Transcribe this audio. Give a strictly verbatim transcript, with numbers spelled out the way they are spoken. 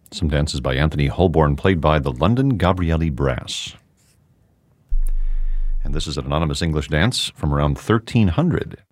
Some dances by Anthony Holborn, played by the London Gabrieli Brass. And this is an anonymous English dance from around thirteen hundred.